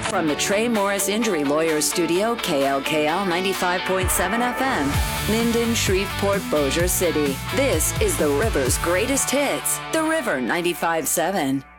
From the Trey Morris Injury Lawyers Studio, KLKL 95.7 FM, Minden, Shreveport, Bossier City. This is the River's greatest hits. The River 95.7.